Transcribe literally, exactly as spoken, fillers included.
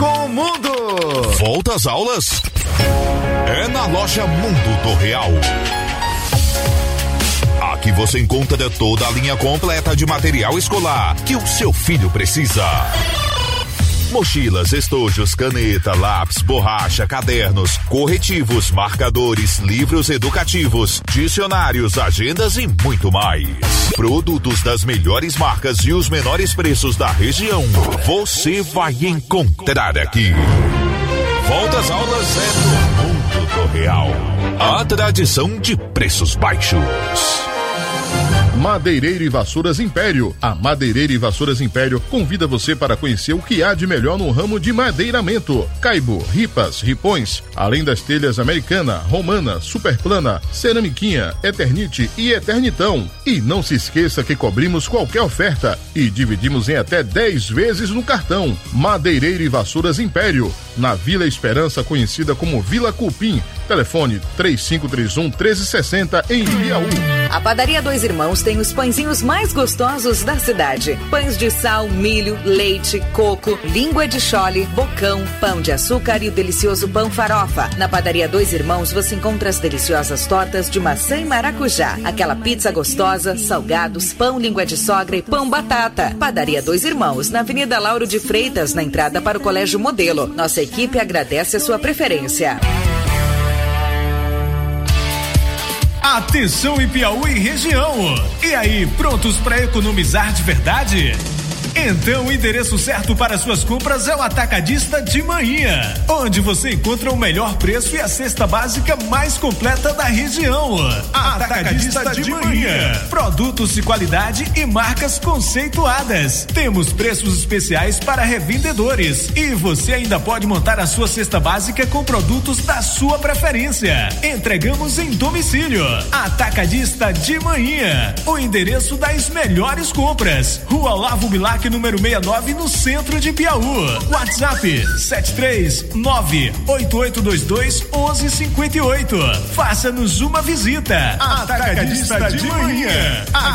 com o mundo. Volta às aulas? É na loja Mundo do Real. Aqui você encontra toda a linha completa de material escolar que o seu filho precisa. Mochilas, estojos, caneta, lápis, borracha, cadernos, corretivos, marcadores, livros educativos, dicionários, agendas e muito mais. Produtos das melhores marcas e os menores preços da região. Você vai encontrar aqui. Volta às aulas é no Mundo do Real. A tradição de preços baixos. Madeireira e Vassouras Império. A Madeireira e Vassouras Império convida você para conhecer o que há de melhor no ramo de madeiramento. Caibo, ripas, ripões, além das telhas americana, romana, superplana, ceramiquinha, eternite e eternitão. E não se esqueça que cobrimos qualquer oferta e dividimos em até dez vezes no cartão. Madeireira e Vassouras Império, na Vila Esperança, conhecida como Vila Cupim. Telefone três cinco três um, um três seis zero em Piauí. A Padaria Dois Irmãos tem os pãezinhos mais gostosos da cidade. Pães de sal, milho, leite, coco, língua de chole, bocão, pão de açúcar e o delicioso pão farofa. Na Padaria Dois Irmãos você encontra as deliciosas tortas de maçã e maracujá, aquela pizza gostosa, salgados, pão língua de sogra e pão batata. Padaria Dois Irmãos, na Avenida Lauro de Freitas, na entrada para o Colégio Modelo. Nossa equipe agradece a sua preferência. Atenção em Piauí região! E aí, prontos para economizar de verdade? Então o endereço certo para suas compras é o Atacadista de Manhã, onde você encontra o melhor preço e a cesta básica mais completa da região. Atacadista de Manhã. Produtos de qualidade e marcas conceituadas. Temos preços especiais para revendedores e você ainda pode montar a sua cesta básica com produtos da sua preferência. Entregamos em domicílio. Atacadista de Manhã. O endereço das melhores compras. Rua Olavo Bilac, número sessenta e nove, no centro de Piauí. WhatsApp sete três nove oito oito dois dois um um cinco oito. Faça-nos uma visita. Atacadista de Manhã.